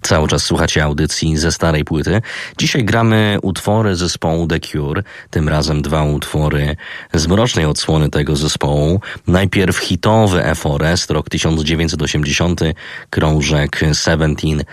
Cały czas słuchacie audycji ze starej płyty. Dzisiaj gramy utwory zespołu The Cure. Tym razem 2 utwory z mrocznej odsłony tego zespołu. Najpierw hitowy Forest, rok 1980, krążek 17